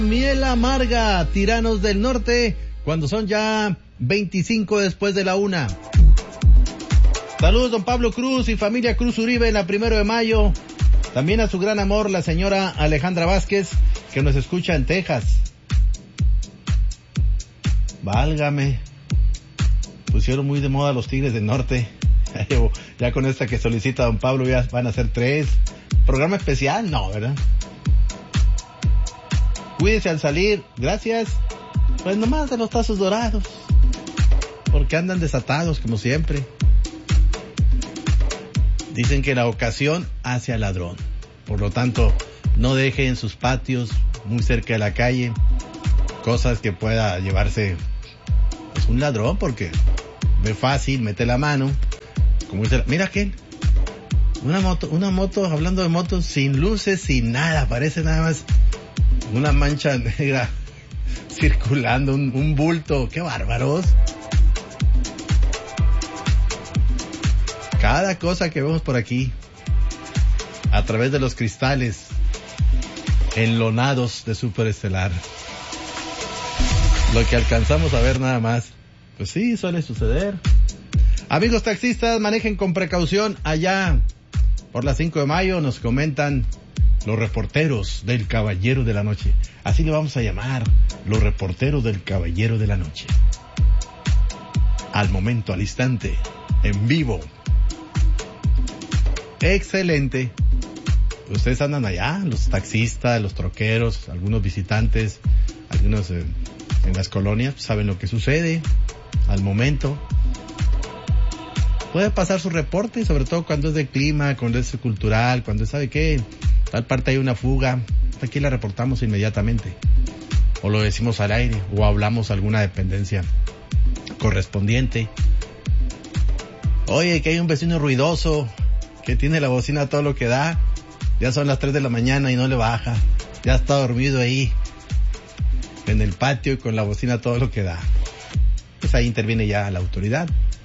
Miel amarga, Tiranos del Norte, cuando son ya 25 después de la 1. Saludos don Pablo Cruz y familia Cruz Uribe en la 1 de mayo. También a su gran amor, la señora Alejandra Vázquez, que nos escucha en Texas. Válgame. Pusieron muy de moda los Tigres del Norte. Ya con esta que solicita don Pablo ya van a ser 3. ¿Programa especial? No, ¿verdad? Cuídese al salir. Gracias. Pues nomás de los tazos dorados. Porque andan desatados como siempre. Dicen que la ocasión hace al ladrón. Por lo tanto, no deje en sus patios, muy cerca de la calle, cosas que pueda llevarse pues un ladrón, porque ve fácil, mete la mano. Como dice, mira aquel. Una moto, hablando de motos, sin luces, sin nada, parece nada más una mancha negra circulando, un bulto. ¡Qué bárbaros! Cada cosa que vemos por aquí, a través de los cristales enlonados de Superestelar, lo que alcanzamos a ver nada más, pues sí, suele suceder. Amigos taxistas, manejen con precaución. Allá por la 5 de mayo nos comentan los reporteros del Caballero de la Noche. Así le vamos a llamar, los reporteros del Caballero de la Noche. Al momento, al instante, en vivo. Excelente. Ustedes andan allá, los taxistas, los troqueros, algunos visitantes, algunos en las colonias, saben lo que sucede al momento. Puede pasar su reporte, sobre todo cuando es de clima, cuando es cultural, cuando sabe que tal parte hay una fuga. Aquí la reportamos inmediatamente. O lo decimos al aire, o hablamos a alguna dependencia correspondiente. Oye, que hay un vecino ruidoso, que tiene la bocina a todo lo que da. Ya son las 3 de la mañana y no le baja. Ya está dormido ahí, en el patio y con la bocina a todo lo que da. Pues ahí interviene ya la autoridad.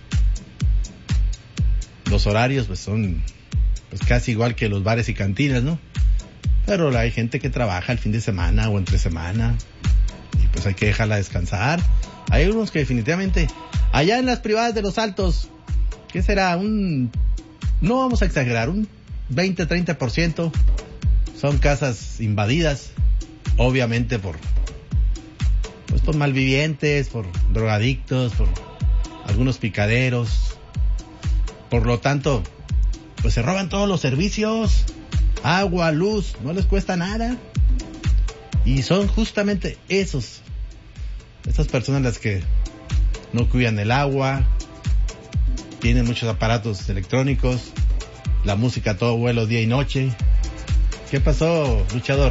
Los horarios pues son pues casi igual que los bares y cantinas, ¿no? Pero hay gente que trabaja el fin de semana o entre semana y pues hay que dejarla descansar. Hay unos que definitivamente, allá en las privadas de Los Altos, ¿qué será? No vamos a exagerar, un 20-30% son casas invadidas, obviamente por malvivientes, por drogadictos, por algunos picaderos. Por lo tanto, pues se roban todos los servicios, agua, luz, no les cuesta nada. Y son justamente esas personas las que no cuidan el agua, tienen muchos aparatos electrónicos, la música a todo vuelo día y noche. ¿Qué pasó, luchador?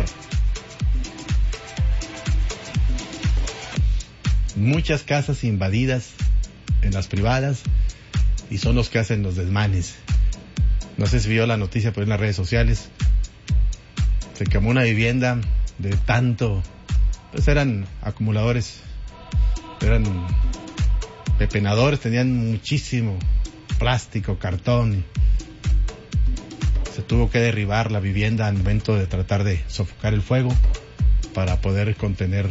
Muchas casas invadidas en las privadas y son los que hacen los desmanes. No sé si vio la noticia por en las redes sociales. Se quemó una vivienda de tanto, pues eran acumuladores, eran pepenadores, tenían muchísimo plástico, cartón. Se tuvo que derribar la vivienda al momento de tratar de sofocar el fuego para poder contener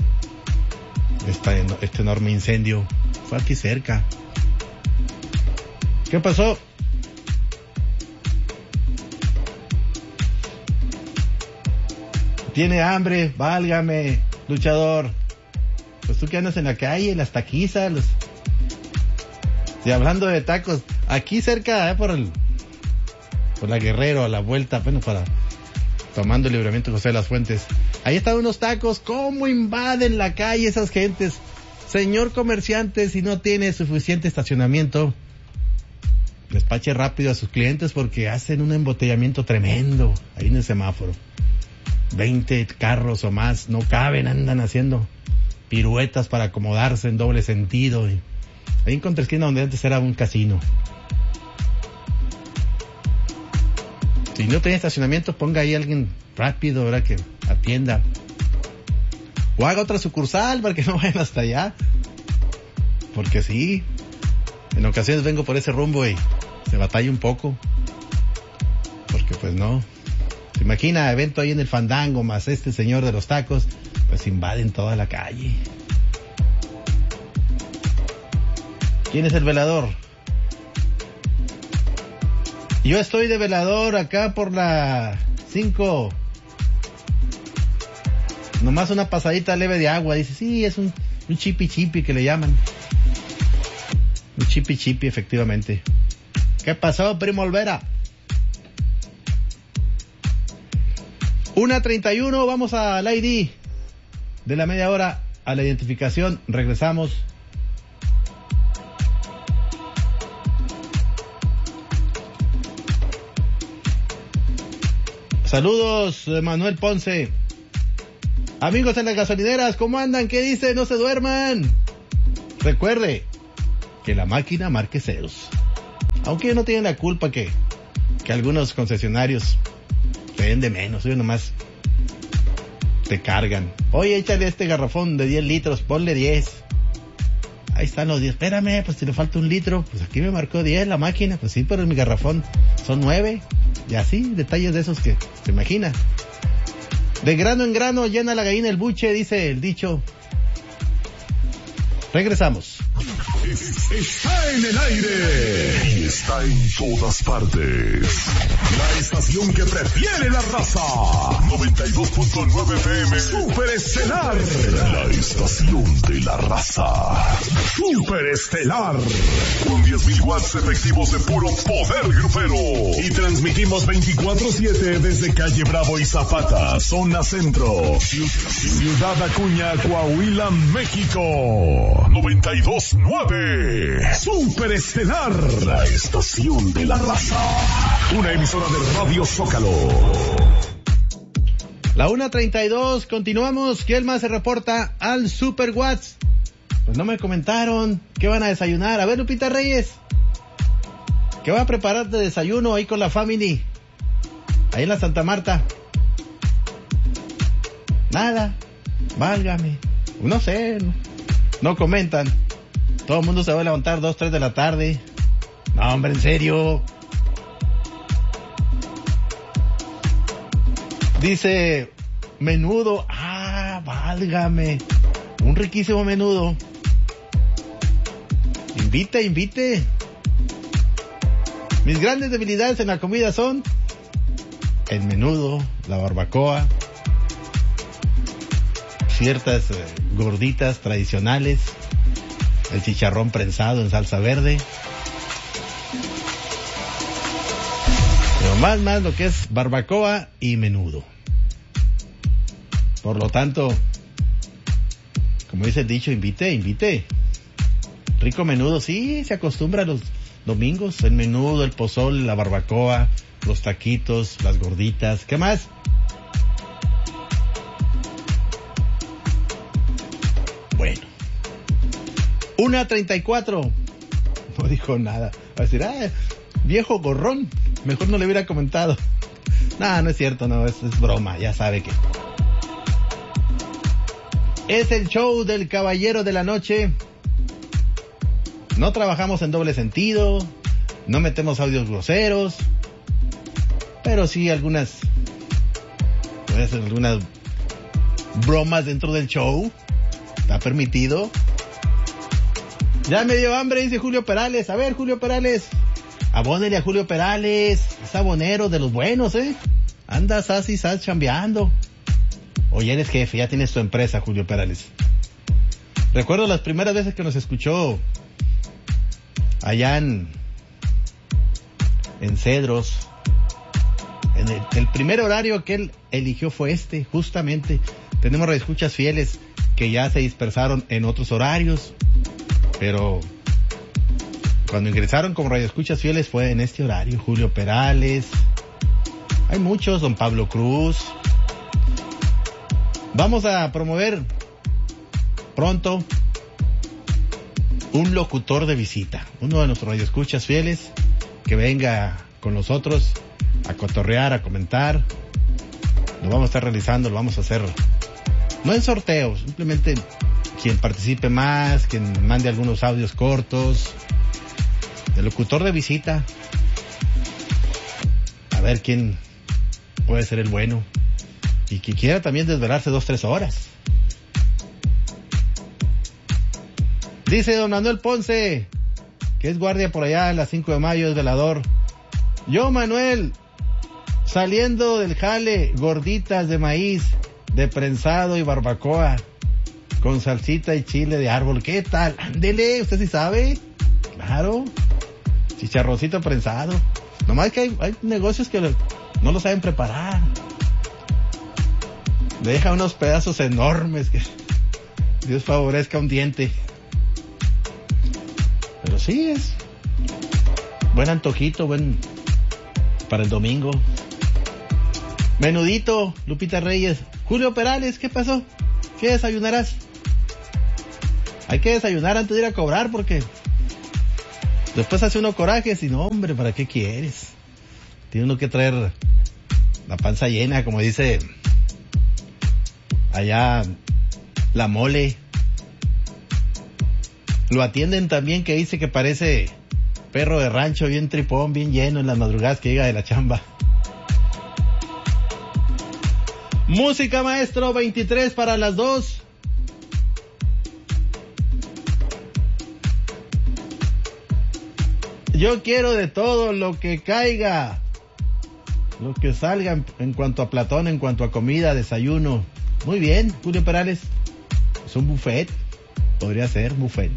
este enorme incendio. Fue aquí cerca. ¿Qué pasó? ¿Tiene hambre? Válgame, luchador. Pues tú que andas en la calle, las taquizas, Y hablando de tacos, aquí cerca, por la Guerrero, a la vuelta, bueno, tomando el Libramiento José de las Fuentes. Ahí están unos tacos. ¿Cómo invaden la calle esas gentes? Señor comerciante, si no tiene suficiente estacionamiento, despache rápido a sus clientes porque hacen un embotellamiento tremendo ahí en el semáforo. 20 carros o más no caben, andan haciendo piruetas para acomodarse en doble sentido. Ahí en contraesquina donde antes era un casino. Si no tiene estacionamiento, ponga ahí a alguien rápido, ¿verdad? Que atienda. O haga otra sucursal para que no vayan hasta allá. Porque sí, en ocasiones vengo por ese rumbo y se batalla un poco. Porque pues no. Se imagina evento ahí en el Fandango más este señor de los tacos. pues invaden toda la calle. ¿Quién es el velador? Yo estoy de velador acá por la 5. Nomás una pasadita leve de agua. Dice, sí, es un chipi chipi que le llaman. Un chipi chipi, efectivamente. ¿Qué pasó, primo Olvera? 1:31, vamos al ID de la media hora, a la identificación. Regresamos. Saludos, Manuel Ponce. Amigos en las gasolineras, ¿cómo andan? ¿Qué dice? No se duerman. Recuerde que la máquina marque ceros. Aunque no tienen la culpa que algunos concesionarios te den de menos, ellos nomás te cargan. Oye, échale este garrafón de 10 litros, ponle 10. Ahí están los 10. Espérame, pues si le falta un litro, pues aquí me marcó 10 la máquina. Pues sí, pero en mi garrafón son 9. Y así, detalles de esos que se imagina. De grano en grano llena la gallina el buche, dice el dicho. Regresamos. Está en el aire y está en todas partes. La estación que prefiere la raza. 92.9 FM Super Estelar. La estación de la raza. Super Estelar. Con 10.000 watts efectivos de puro poder grupero. Y transmitimos 24/7 desde Calle Bravo y Zapata, zona centro. Ciudad Acuña, Coahuila, México. 92.9. Super Estelar, la estación de la raza. Una emisora de Radio Zócalo. La 1:32, continuamos. ¿Quién más se reporta al Super Watts? Pues no me comentaron. ¿Qué van a desayunar? A ver, Lupita Reyes, ¿qué va a preparar de desayuno ahí con la family? Ahí en la Santa Marta. Nada. Válgame. No sé. No comentan. Todo el mundo se va a levantar 2, 3 de la tarde. No, hombre, en serio. Dice, menudo. Ah, válgame. Un riquísimo menudo. Invite. Mis grandes debilidades en la comida son el menudo, la barbacoa, ciertas gorditas tradicionales, el chicharrón prensado en salsa verde. Pero más lo que es barbacoa y menudo. Por lo tanto, como dice el dicho, invite. Rico menudo, sí, se acostumbra los domingos, el menudo, el pozole, la barbacoa, los taquitos, las gorditas. ¿Qué más? Bueno. 1:34. No dijo nada. Va a decir, viejo gorrón. Mejor no le hubiera comentado. No es cierto, no, es broma, ya sabe que. Es el show del caballero de la noche. No trabajamos en doble sentido, no metemos audios groseros, pero sí algunas bromas dentro del show. Está permitido. Ya me dio hambre, dice Julio Perales. A ver, Julio Perales, abónele a Julio Perales, es abonero de los buenos, Andas así, estás chambeando. O ya eres jefe, ya tienes tu empresa, Julio Perales. Recuerdo las primeras veces que nos escuchó allá en Cedros. El primer horario que él eligió fue justamente. Tenemos radioescuchas fieles que ya se dispersaron en otros horarios, pero cuando ingresaron como radioescuchas fieles fue en este horario. Julio Perales, hay muchos, don Pablo Cruz. Vamos a promover pronto un locutor de visita, uno de nuestros radioescuchas fieles, que venga con nosotros a cotorrear, a comentar. Lo vamos a estar realizando, lo vamos a hacer, no en sorteo, simplemente quien participe más, quien mande algunos audios cortos, el locutor de visita, a ver quién puede ser el bueno, y que quiera también desvelarse 2-3 horas. Dice don Manuel Ponce, que es guardia por allá en la 5 de mayo, es velador. Yo, Manuel, saliendo del jale, gorditas de maíz, de prensado y barbacoa, con salsita y chile de árbol. ¿Qué tal? Ándele, usted sí sabe. Claro. Chicharroncito prensado. Nomás que hay negocios que no lo saben preparar. Deja unos pedazos enormes que Dios favorezca un diente. Pero sí es buen antojito, buen para el domingo. Menudito, Lupita Reyes. Julio Perales, ¿qué pasó? ¿Qué desayunarás? Hay que desayunar antes de ir a cobrar porque después hace uno corajes y no, hombre, ¿para qué quieres? Tiene uno que traer la panza llena, como dice allá la mole. Lo atienden también, que dice que parece perro de rancho, bien tripón, bien lleno en las madrugadas que llega de la chamba. Música, maestro, 23 para las 2. Yo quiero de todo, lo que caiga, lo que salga en cuanto a platón, en cuanto a comida, desayuno. Muy bien, Julio Perales. Es un buffet. Podría ser buffet.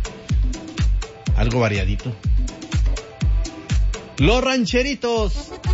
Algo variadito. Los rancheritos.